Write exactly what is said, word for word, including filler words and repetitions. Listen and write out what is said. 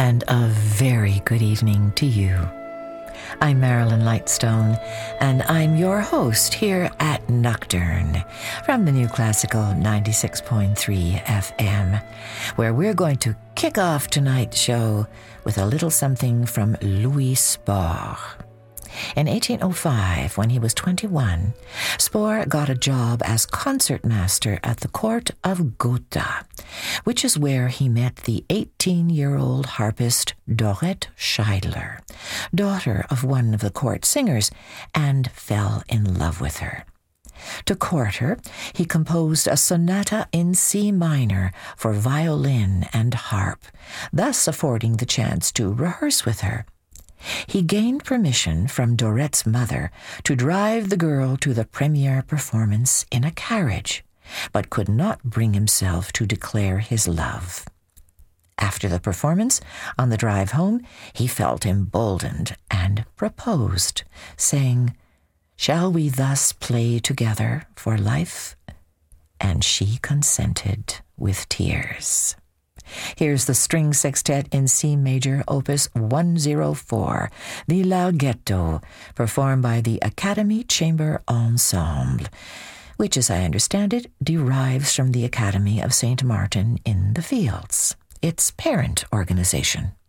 and a very good evening to you. I'm Marilyn Lightstone, and I'm your host here at Nocturne from the New Classical ninety-six point three F M, where we're going to kick off tonight's show with a little something from Louis Spohr. In eighteen oh five, when he was twenty-one, Spohr got a job as concertmaster at the court of Gotha, which is where he met the eighteen-year-old harpist Dorette Scheidler, daughter of one of the court singers, and fell in love with her. To court her, he composed a sonata in C minor for violin and harp, thus affording the chance to rehearse with her. He gained permission from Dorette's mother to drive the girl to the premiere performance in a carriage, but could not bring himself to declare his love. After the performance, on the drive home, he felt emboldened and proposed, saying, "Shall we thus play together for life?" And she consented with tears. Here's the string sextet in C major, opus one oh four, the Larghetto, performed by the Academy Chamber Ensemble, which, as I understand it, derives from the Academy of Saint Martin in the Fields, its parent organization.